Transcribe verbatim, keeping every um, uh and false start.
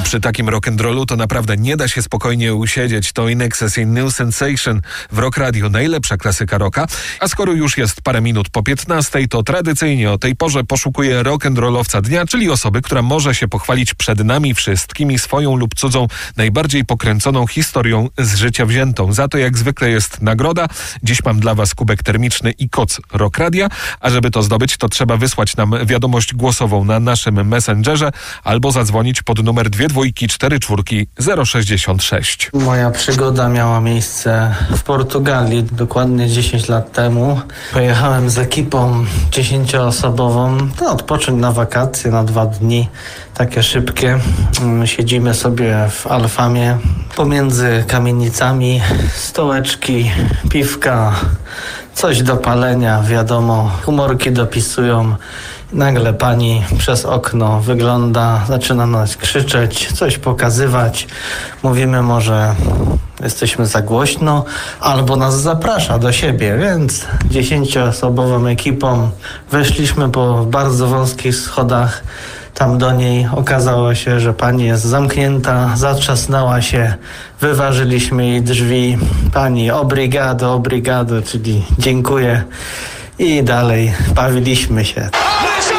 przy takim rock'n'rollu to naprawdę nie da się spokojnie usiedzieć. To In Excess i New Sensation w Rock Radio, najlepsza klasyka rocka. A skoro już jest parę minut po piętnastej, to tradycyjnie o tej porze poszukuję rock'n'rollowca dnia, czyli osoby, która może się pochwalić przed nami wszystkimi swoją lub cudzą najbardziej pokręconą historią z życia wziętą. Za to jak zwykle jest nagroda. Dziś mam dla Was kubek termiczny i koc Rock Radia, a żeby to zdobyć, to trzeba wysłać nam wiadomość głosową na naszym Messengerze albo zadzwonić pod numer dwie dwójki cztery czwórki zero sześćdziesiąt sześć. Moja przygoda miała miejsce w Portugalii dokładnie dziesięć lat temu. Pojechałem z ekipą dziesięcioosobową no, odpocząć na wakacje na dwa dni, takie szybkie. Siedzimy sobie w Alfamie pomiędzy kamienicami, stołeczki, piwka, coś do palenia, wiadomo, humorki dopisują. Nagle pani przez okno wygląda, zaczyna nas krzyczeć, coś pokazywać. Mówimy może jesteśmy za głośno, albo nas zaprasza do siebie, więc dziesięcioosobową ekipą weszliśmy po bardzo wąskich schodach. Tam do niej okazało się, że pani jest zamknięta, zatrzasnęła się, wyważyliśmy jej drzwi. Pani obrigado, obrigado, czyli dziękuję i dalej bawiliśmy się.